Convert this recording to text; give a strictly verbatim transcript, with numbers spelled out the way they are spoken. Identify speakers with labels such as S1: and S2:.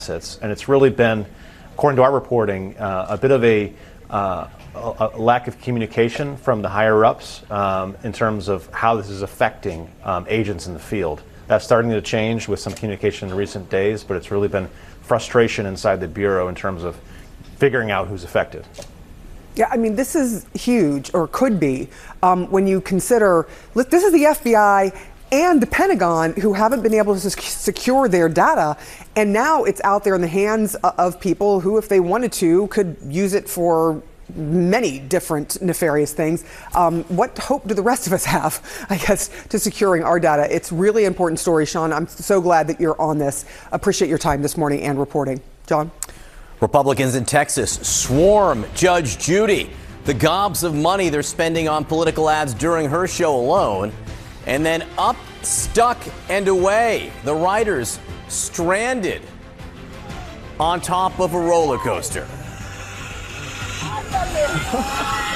S1: assets, and it's really been, according to our reporting, uh, a bit of a, uh, a, a lack of communication from the higher ups um, in terms of how this is affecting um, agents in the field. That's starting to change with some communication in recent days, but it's really been frustration inside the Bureau in terms of figuring out who's affected.
S2: Yeah, I mean, this is huge, or could be, um, when you consider, this is the F B I and the Pentagon who haven't been able to secure their data, and now it's out there in the hands of people who, if they wanted to, could use it for many different nefarious things. Um, what hope do the rest of us have, I guess, to securing our data? It's really important story, Sean. I'm so glad that you're on this. Appreciate your time this morning and reporting. John?
S3: Republicans in Texas swarm Judge Judy. The gobs of money they're spending on political ads during her show alone. And then up, stuck, and away. The writers stranded on top of a roller coaster.